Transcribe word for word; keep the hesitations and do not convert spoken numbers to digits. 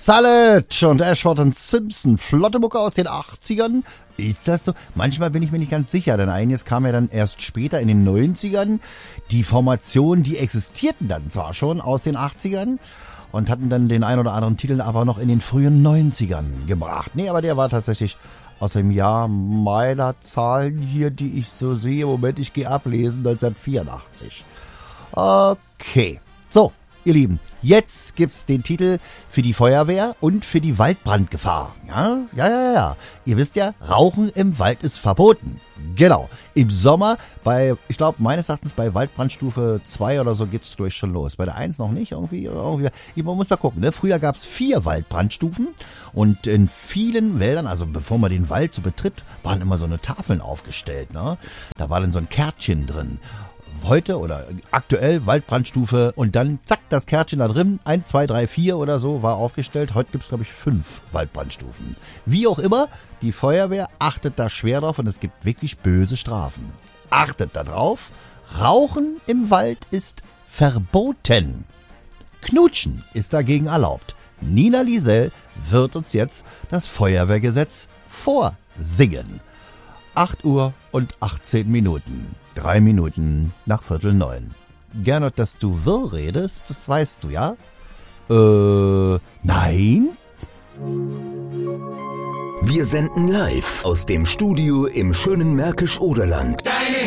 Salad und Ashford und Simpson, flotte Mucke aus den achtzigern. Ist das so? Manchmal bin ich mir nicht ganz sicher, denn einiges kam ja dann erst später in den neunzigern. Die Formationen, die existierten dann zwar schon aus den achtzigern und hatten dann den ein oder anderen Titel aber noch in den frühen neunzigern gebracht. Nee, aber der war tatsächlich aus dem Jahr meiner Zahlen hier, die ich so sehe. Moment, ich gehe ablesen, neunzehnhundertvierundachtzig. Okay, so, ihr Lieben, jetzt gibt's den Titel für die Feuerwehr und für die Waldbrandgefahr. Ja, ja, ja, ja. Ihr wisst ja, Rauchen im Wald ist verboten. Genau. Im Sommer bei, ich glaube, meines Erachtens bei Waldbrandstufe zwei oder so geht's durch schon los. Bei der eins noch nicht irgendwie. irgendwie. Ich, man muss mal gucken. Ne? Früher gab's vier Waldbrandstufen und in vielen Wäldern, also bevor man den Wald so betritt, waren immer so eine Tafeln aufgestellt. Ne? Da war dann so ein Kärtchen drin. Heute oder aktuell Waldbrandstufe und dann zack, das Kärtchen da drin, eins, zwei, drei, vier oder so war aufgestellt. Heute gibt es, glaube ich, fünf Waldbrandstufen. Wie auch immer, die Feuerwehr achtet da schwer drauf und es gibt wirklich böse Strafen. Achtet da drauf, Rauchen im Wald ist verboten. Knutschen ist dagegen erlaubt. Nina Liesel wird uns jetzt das Feuerwehrgesetz vorsingen. acht Uhr und achtzehn Minuten. Drei Minuten nach Viertel neun. Gernot, dass du wirr redest, das weißt du, ja? Äh, nein? Wir senden live aus dem Studio im schönen Märkisch-Oderland.